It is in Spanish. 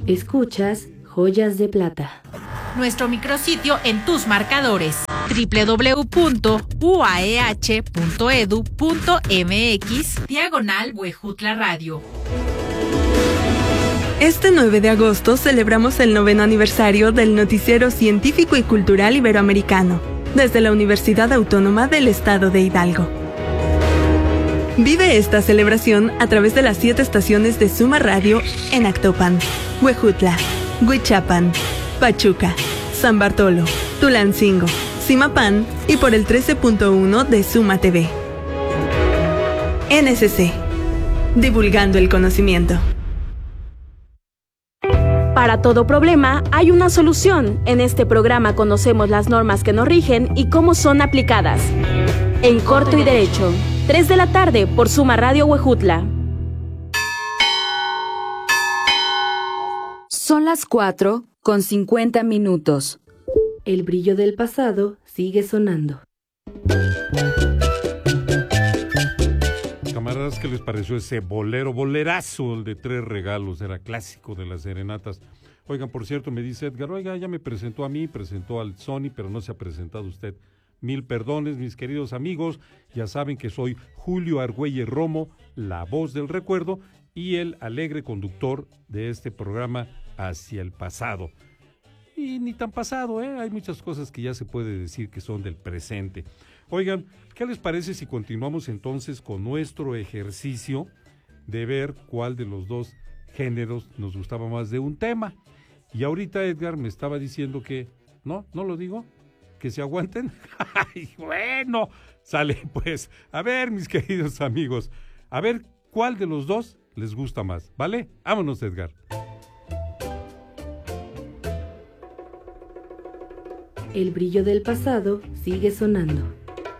Escuchas Joyas de Plata. Nuestro micrositio en tus marcadores: www.uaeh.edu.mx/Huejutla Radio. Este 9 de agosto celebramos el 9º aniversario del Noticiero Científico y Cultural Iberoamericano, desde la Universidad Autónoma del Estado de Hidalgo. Vive esta celebración a través de las 7 estaciones de Suma Radio en Actopan, Huejutla, Huichapan, Pachuca, San Bartolo, Tulancingo, Zimapán y por el 13.1 de Suma TV. NSC, divulgando el conocimiento. Para todo problema hay una solución. En este programa conocemos las normas que nos rigen y cómo son aplicadas. En Corto y Derecho, 3 de la tarde por Suma Radio Huejutla. Son las 4:50. El brillo del pasado sigue sonando. Camaradas, ¿qué les pareció ese bolerazo, el de 3 regalos? Era clásico de las serenatas. Oigan, por cierto, me dice Edgar, oiga, ya me presentó a mí, presentó al Sony, pero no se ha presentado usted. Mil perdones, mis queridos amigos, ya saben que soy Julio Argüelles Romo, la voz del recuerdo y el alegre conductor de este programa Hacia el Pasado. Y ni tan pasado, hay muchas cosas que ya se puede decir que son del presente. Oigan, ¿qué les parece si continuamos entonces con nuestro ejercicio de ver cuál de los dos géneros nos gustaba más de un tema? Y ahorita Edgar me estaba diciendo que, ¿no lo digo? ¿Que se aguanten? ¡Ay, bueno! Sale pues. A ver, mis queridos amigos, a ver cuál de los dos les gusta más, ¿vale? Vámonos, Edgar. El brillo del pasado sigue sonando.